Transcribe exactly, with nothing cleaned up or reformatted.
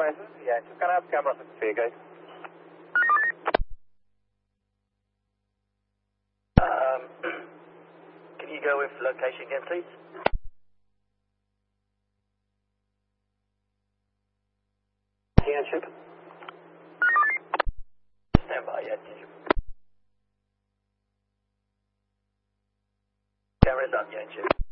prices? Yeah, just gonna have cameras at the fee, guys. Um, can you go with location again, please? Handship. Stand by, yeah. Did you... Cameras up, yeah, chip.